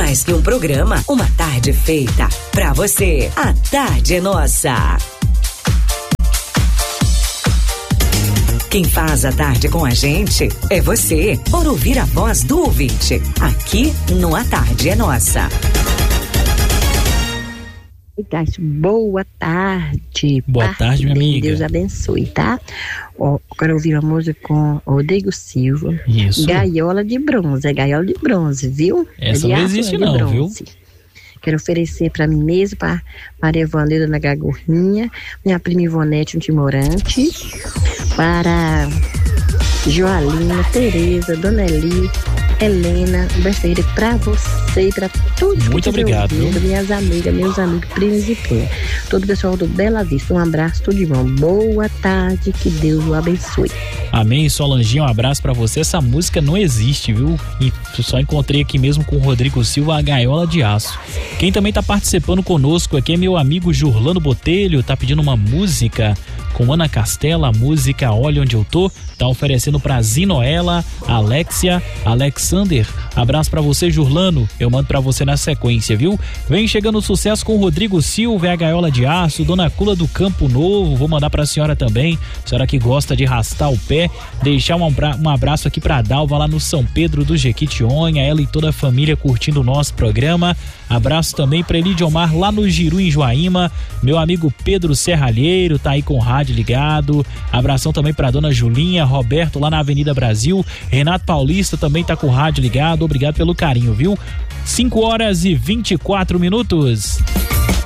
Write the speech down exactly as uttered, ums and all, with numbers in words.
Mais que um programa, uma tarde feita pra você. A tarde é nossa. Quem faz a tarde com a gente é você, por ouvir a voz do ouvinte. Aqui no A Tarde é Nossa. Boa tarde. Boa tarde, minha amiga. Deus abençoe, tá? Ó, quero ouvir uma música com Rodrigo Silva. Isso. Gaiola de bronze, é gaiola de bronze, viu? Essa é não aço, existe é de não, bronze. viu? Quero oferecer para mim mesmo, para Maria Vaneira na Gagorrinha, minha prima Ivonete no Timorante, para Joalina, Tereza, Dona Eli, Helena, Berceira, para você e para todos Muito que obrigado, ouvindo, viu? minhas amigas, meus amigos, primos e primas, todo o pessoal do Bela Vista, um abraço, tudo de bom. Boa tarde, que Deus o abençoe. Amém, Solanginha, um abraço pra você. Essa música não existe, viu? E só encontrei aqui mesmo com o Rodrigo Silva, a Gaiola de Aço. Quem também tá participando conosco aqui é meu amigo Jurlano Botelho, tá pedindo uma música com Ana Castela, a música Olha Onde Eu Tô, tá oferecendo pra Zinoela, Alexia, Alexander. Abraço pra você, Jurlano, eu mando pra você na sequência, viu? Vem chegando o sucesso com o Rodrigo Silva, a Gaiola de Aço, Dona Cula do Campo Novo, vou mandar pra senhora também, senhora que gosta de arrastar o pé, deixar um, abra- um abraço aqui pra Dalva lá no São Pedro do Jequitinhonha, ela e toda a família curtindo o nosso programa. Abraço também pra Elidio Omar lá no Giru em Joaíma, meu amigo Pedro Serralheiro tá aí com o rádio ligado. Abração também pra Dona Julinha, Roberto lá na Avenida Brasil, Renato Paulista também tá com o rádio ligado, obrigado pelo carinho, viu? cinco horas e vinte e quatro minutos.